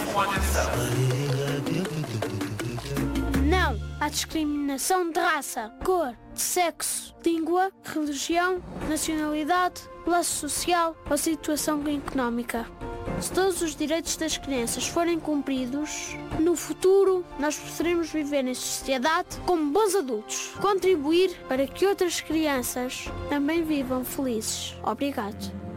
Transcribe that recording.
Não à discriminação de raça, cor, de sexo, língua, religião, nacionalidade, classe social ou situação económica. Se todos os direitos das crianças forem cumpridos, no futuro nós poderemos viver em sociedade como bons adultos. Contribuir para que outras crianças também vivam felizes. Obrigado.